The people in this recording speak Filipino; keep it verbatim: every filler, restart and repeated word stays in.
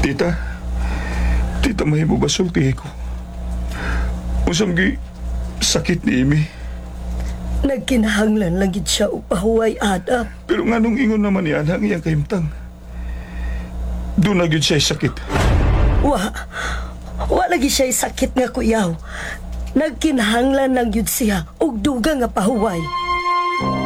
Tita, tita mahimo ba sultihi ko? Usam gi sakit ni Imi. Nagkinahanglan lang gid siya og pahuway, Adam. Pero nganong ingon naman ni Anhang iyang kahimtang? Doon na gyud siya sakit. Wa, wa lagi siya sakit nga kuyaw. Nagkinahanglan lang yun siya og dugang nga pahuway.